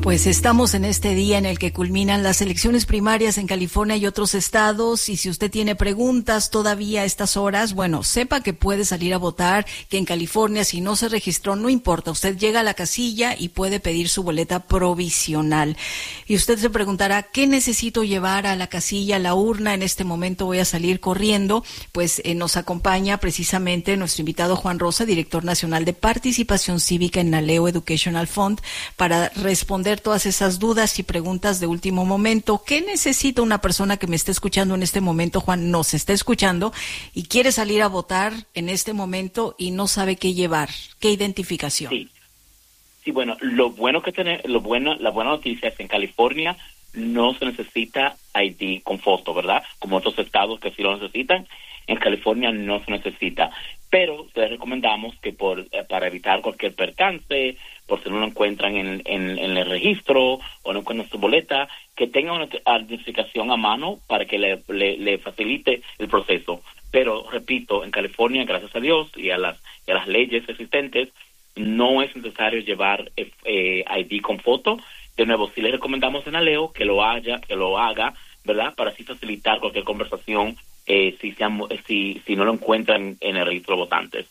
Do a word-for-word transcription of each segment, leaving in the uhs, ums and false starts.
Pues estamos en este día en el que culminan las elecciones primarias en California y otros estados, y si usted tiene preguntas todavía a estas horas, bueno, sepa que puede salir a votar, que en California si no se registró, no importa, usted llega a la casilla y puede pedir su boleta provisional. Y usted se preguntará, ¿qué necesito llevar a la casilla, a la urna? En este momento voy a salir corriendo, pues eh, nos acompaña precisamente nuestro invitado Juan Rosa, director nacional de participación cívica en Naleo Educational Fund, para responder todas esas dudas y preguntas de último momento. ¿Qué necesita una persona que me esté escuchando en este momento, Juan? Nos está escuchando y quiere salir a votar en este momento y no sabe qué llevar, qué identificación. Sí, sí, bueno, lo bueno que tiene, lo bueno, la buena noticia es que en California no se necesita I D con foto, ¿verdad? Como otros estados que sí lo necesitan, en California no se necesita. Pero les recomendamos que por eh, para evitar cualquier percance, por si no lo encuentran en, en, en el registro o no encuentran su boleta, que tengan una identificación a mano para que le, le, le facilite el proceso. Pero, repito, en California, gracias a Dios y a las, y a las leyes existentes, no es necesario llevar eh, I D con foto. De nuevo, sí les recomendamos en Naleo que lo haya, que lo haga, ¿verdad? Para así facilitar cualquier conversación eh, si, sean, si, si no lo encuentran en el registro de votantes.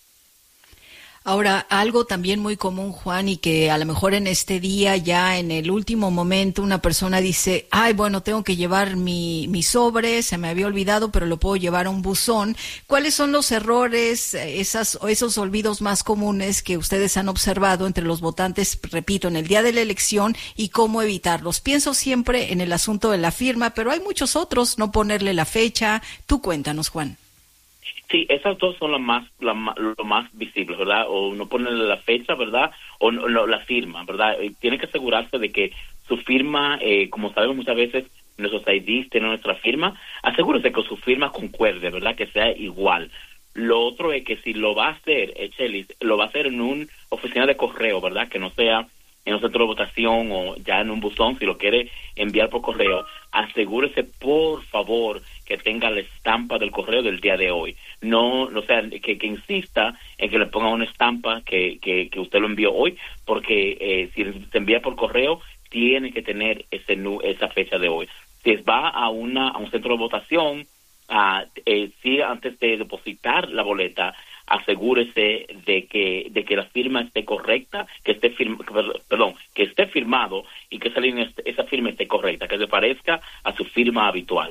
Ahora, algo también muy común, Juan, y que a lo mejor en este día, ya en el último momento, una persona dice, ay, bueno, tengo que llevar mi, mi sobre, se me había olvidado, pero lo puedo llevar a un buzón. ¿Cuáles son los errores, esas, o esos olvidos más comunes que ustedes han observado entre los votantes, repito, en el día de la elección, y cómo evitarlos? Pienso siempre en el asunto de la firma, pero hay muchos otros, no ponerle la fecha. Tú cuéntanos, Juan. Sí, esas dos son las más, la, lo más visibles, ¿verdad? O no ponerle la fecha, ¿verdad? O no, no, la firma, ¿verdad? Y tiene que asegurarse de que su firma, eh, como sabemos muchas veces, nuestros I Ds tienen nuestra firma, asegúrese que su firma concuerde, ¿verdad? Que sea igual. Lo otro es que si lo va a hacer, eh, Chelis, lo va a hacer en una oficina de correo, ¿verdad? Que no sea en un centro de votación o ya en un buzón, si lo quiere enviar por correo, asegúrese, por favor, que tenga la estampa del correo del día de hoy. No, no sea, que, que insista en que le ponga una estampa que, que, que usted lo envió hoy, porque eh, si se envía por correo, tiene que tener ese esa fecha de hoy. Si va a una a un centro de votación, uh, eh, si antes de depositar la boleta, asegúrese de que de que la firma esté correcta, que esté firma, perdón, que esté firmado y que esa, línea, esa firma esté correcta, que se parezca a su firma habitual.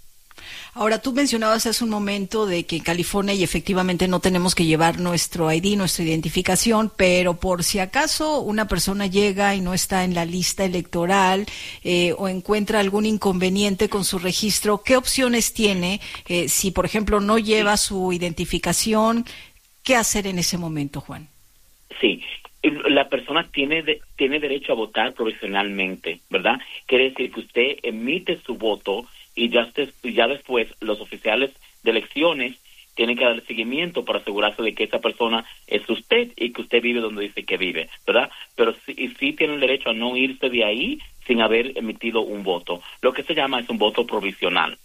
Ahora, tú mencionabas hace un momento de que en California y efectivamente no tenemos que llevar nuestro I D, nuestra identificación, pero por si acaso una persona llega y no está en la lista electoral eh, o encuentra algún inconveniente con su registro, ¿qué opciones tiene eh, si, por ejemplo, no lleva su identificación? ¿Qué hacer en ese momento, Juan? Sí, la persona tiene de, tiene derecho a votar provisionalmente, ¿verdad? Quiere decir que usted emite su voto y ya, ya después los oficiales de elecciones tienen que darle seguimiento para asegurarse de que esa persona es usted y que usted vive donde dice que vive, ¿verdad? Pero sí, sí tiene el derecho a no irse de ahí sin haber emitido un voto. Lo que se llama es un voto provisional.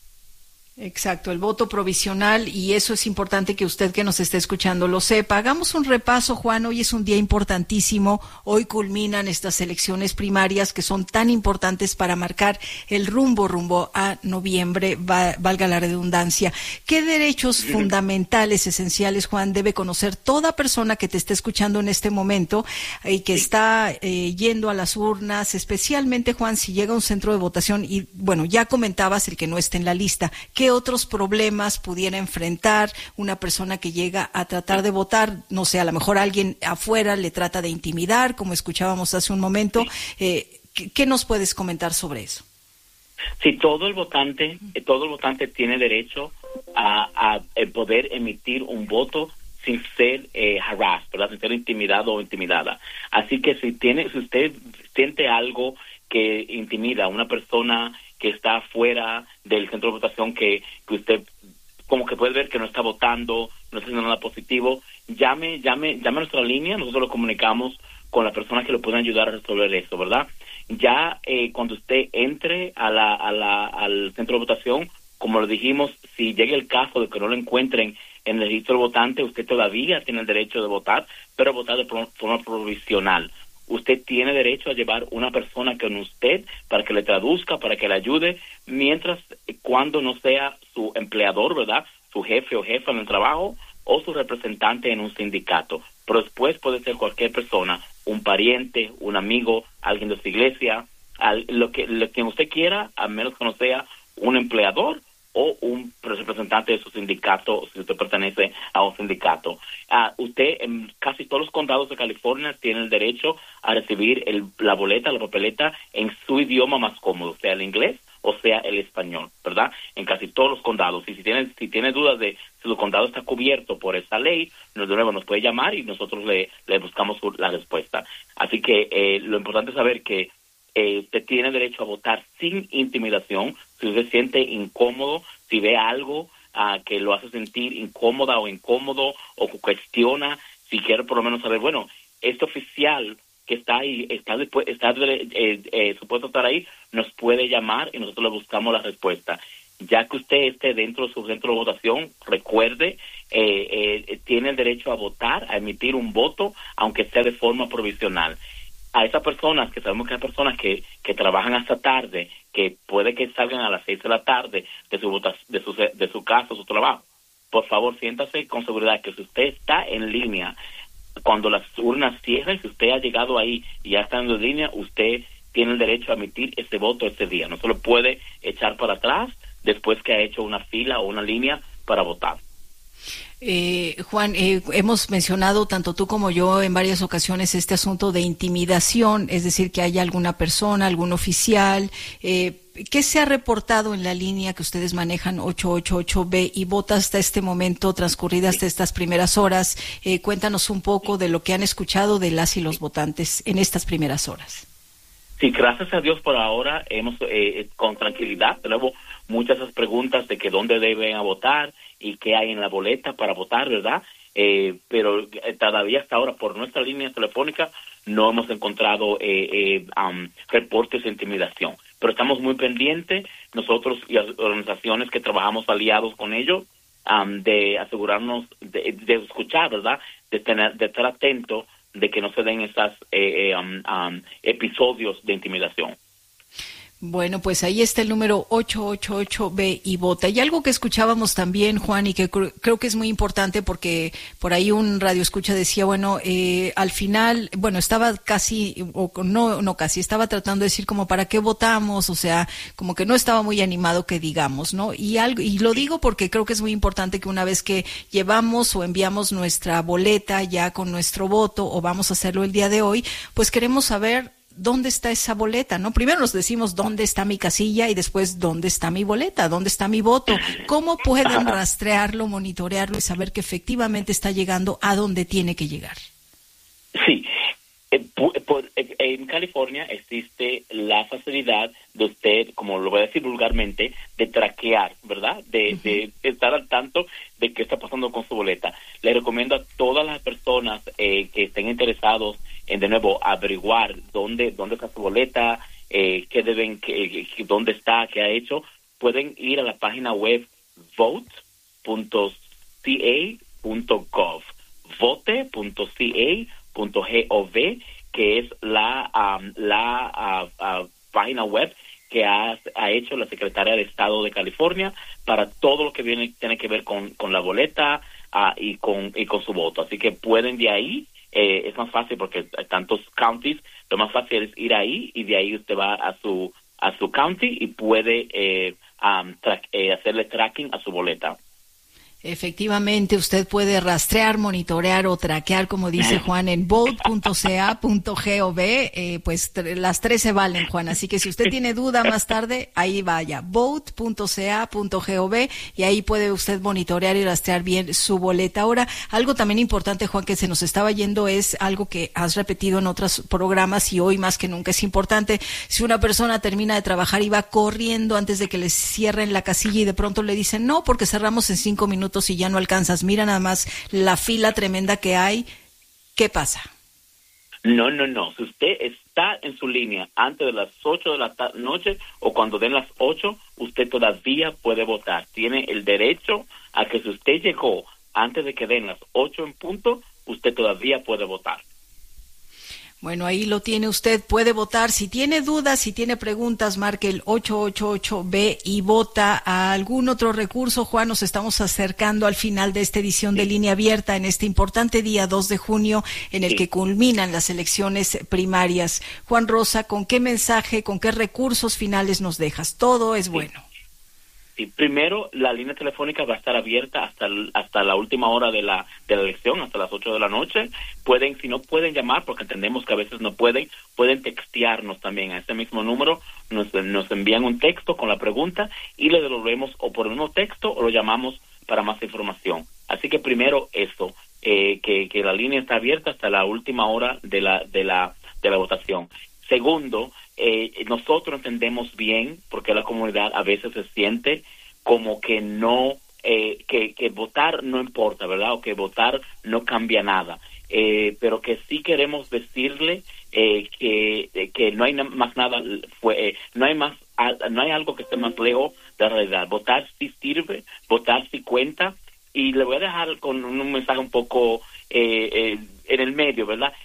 Exacto, el voto provisional, y eso es importante que usted que nos esté escuchando lo sepa. Hagamos un repaso, Juan. Hoy es un día importantísimo. Hoy culminan estas elecciones primarias que son tan importantes para marcar el rumbo, rumbo a noviembre, va, valga la redundancia. ¿Qué derechos fundamentales, esenciales, Juan, debe conocer toda persona que te esté escuchando en este momento y que está eh, yendo a las urnas, especialmente, Juan, si llega a un centro de votación y, bueno, ya comentabas el que no esté en la lista? ¿Qué otros problemas pudiera enfrentar una persona que llega a tratar de votar? No sé, a lo mejor alguien afuera le trata de intimidar, como escuchábamos hace un momento. Eh, ¿qué, ¿Qué nos puedes comentar sobre eso? Sí, todo el votante, todo el votante tiene derecho a, a, a poder emitir un voto sin ser eh, harassed, ¿verdad? Sin ser intimidado o intimidada. Así que si tiene, si usted siente algo que intimida a una persona que está fuera del centro de votación, que, que usted como que puede ver que no está votando, no está haciendo nada positivo, llame, llame, llame a nuestra línea, nosotros lo comunicamos con la persona que lo pueden ayudar a resolver eso, ¿verdad? Ya eh, cuando usted entre a la, a la, al centro de votación, como lo dijimos, si llega el caso de que no lo encuentren en el registro de votante, usted todavía tiene el derecho de votar, pero votar de forma provisional. usted tiene derecho a llevar una persona con usted para que le traduzca, para que le ayude, mientras cuando no sea su empleador, ¿verdad?, su jefe o jefa en el trabajo o su representante en un sindicato. Pero después puede ser cualquier persona, un pariente, un amigo, alguien de su iglesia, al, lo que lo que usted quiera, a menos que no sea un empleador o un representante de su sindicato, si usted pertenece a un sindicato. Uh, usted en casi todos los condados de California tiene el derecho a recibir el, la boleta, la papeleta en su idioma más cómodo, sea el inglés o sea el español, ¿verdad? En casi todos los condados. Y si tiene, si tiene dudas de si su condado está cubierto por esa ley, de nuevo nos puede llamar y nosotros le, le buscamos la respuesta. Así que eh, lo importante es saber que eh, usted tiene derecho a votar sin intimidación. Si usted se siente incómodo, si ve algo uh, que lo hace sentir incómoda o incómodo o cuestiona, si quiere por lo menos saber, bueno, este oficial que está ahí, está, después, está eh, eh, supuesto estar ahí, nos puede llamar y nosotros le buscamos la respuesta. Ya que usted esté dentro de su centro de votación, recuerde, eh, eh, tiene el derecho a votar, a emitir un voto, aunque sea de forma provisional. A esas personas, que sabemos que hay personas que, que trabajan hasta tarde, que puede que salgan a las seis de la tarde de su, vota, de su, de su casa, su trabajo, por favor, siéntase con seguridad que si usted está en línea, cuando las urnas cierren, si usted ha llegado ahí y ya está en línea, usted tiene el derecho a emitir ese voto ese día. No se lo puede echar para atrás después que ha hecho una fila o una línea para votar. Eh, Juan, eh, hemos mencionado tanto tú como yo en varias ocasiones este asunto de intimidación, es decir, que haya alguna persona, algún oficial. Eh, ¿Qué se ha reportado en la línea que ustedes manejan ocho ocho ocho B y vota hasta este momento, transcurridas hasta estas primeras horas? Eh, cuéntanos un poco de lo que han escuchado de las y los votantes en estas primeras horas. Sí, gracias a Dios por ahora hemos eh, con tranquilidad, de nuevo, muchas de esas preguntas de que dónde deben a votar y qué hay en la boleta para votar, ¿verdad? Eh, pero eh, todavía hasta ahora por nuestra línea telefónica no hemos encontrado eh, eh, um, reportes de intimidación. Pero estamos muy pendientes, nosotros y las organizaciones que trabajamos aliados con ellos, um, de asegurarnos, de, de escuchar, ¿verdad? De, tener, de estar atentos de que no se den esos eh, eh, um, um, episodios de intimidación. Bueno, pues ahí está el número ocho ocho ocho B y vota. Y algo que escuchábamos también, Juan, y que cr- creo que es muy importante porque por ahí un radioescucha decía, bueno, eh, al final, bueno, estaba casi, o no, no casi, estaba tratando de decir como para qué votamos, o sea, como que no estaba muy animado que digamos, ¿no? Y algo, y lo digo porque creo que es muy importante que una vez que llevamos o enviamos nuestra boleta ya con nuestro voto, o vamos a hacerlo el día de hoy, pues queremos saber ¿dónde está esa boleta? ¿No? Primero nos decimos dónde está mi casilla y después dónde está mi boleta, dónde está mi voto. ¿Cómo pueden rastrearlo, monitorearlo y saber que efectivamente está llegando a donde tiene que llegar? Sí, eh, por, eh, en California existe la facilidad de usted, como lo voy a decir vulgarmente, de traquear, ¿verdad? De, uh-huh. de, de estar al tanto de qué está pasando con su boleta. Le recomiendo a todas las personas eh, que estén interesados en, de nuevo, averiguar dónde dónde está su boleta, eh, qué deben, qué, dónde está, qué ha hecho, pueden ir a la página web vote punto c a punto gov, vote punto c a punto gov, que es la um, la uh, uh, página web que ha, ha hecho la Secretaría de Estado de California para todo lo que viene tiene que ver con, con la boleta uh, y con y con su voto. Así que pueden de ahí. Eh, es más fácil porque hay tantos counties, lo más fácil es ir ahí y de ahí usted va a su a su county y puede eh, um, tra- eh, hacerle tracking a su boleta. Efectivamente, usted puede rastrear, monitorear o traquear, como dice Juan, en vote punto c a punto gov. Eh, pues tre- las tres se valen, Juan. Así que si usted tiene duda más tarde, ahí vaya, vote punto c a punto gov, y ahí puede usted monitorear y rastrear bien su boleta. Ahora, algo también importante, Juan, que se nos estaba yendo es algo que has repetido en otros programas y hoy más que nunca es importante. Si una persona termina de trabajar y va corriendo antes de que le cierren la casilla y de pronto le dicen no, porque cerramos en cinco minutos y ya no alcanzas, mira nada más la fila tremenda que hay, ¿qué pasa? No, no, no, si usted está en su línea antes de las ocho de la ta- noche o cuando den las ocho, usted todavía puede votar, tiene el derecho a que si usted llegó antes de que den las ocho en punto, usted todavía puede votar. Bueno, ahí lo tiene usted, puede votar. Si tiene dudas, si tiene preguntas, marque el ocho ocho ocho B y vota. ¿A algún otro recurso, Juan? Nos estamos acercando al final de esta edición sí. de Línea Abierta en este importante día dos de junio en el sí. que culminan las elecciones primarias. Juan Rosa, ¿con qué mensaje, con qué recursos finales nos dejas? Todo es sí. bueno. Sí, primero, la línea telefónica va a estar abierta hasta hasta la última hora de la de la elección, hasta las ocho de la noche. Pueden, si no pueden llamar, porque entendemos que a veces no pueden, pueden textearnos también a ese mismo número, nos, nos envían un texto con la pregunta y le devolvemos o por el mismo texto o lo llamamos para más información. Así que primero eso, eh, que, que la línea está abierta hasta la última hora de la de la de la votación. Segundo, eh, nosotros entendemos bien, porque la comunidad a veces se siente como que no, eh, que, que votar no importa, ¿verdad? O que votar no cambia nada. Eh, pero que sí queremos decirle eh, que, eh, que no hay na- más nada, fue, eh, no hay más, a, no hay algo que esté más lejos de la realidad. Votar sí sirve, votar sí cuenta. Y le voy a dejar con un mensaje un poco eh, eh, en el medio, ¿verdad?